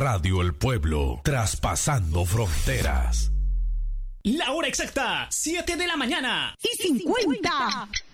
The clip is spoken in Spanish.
Radio El Pueblo, traspasando fronteras. La hora exacta, 7 de la mañana. ¡Y 50!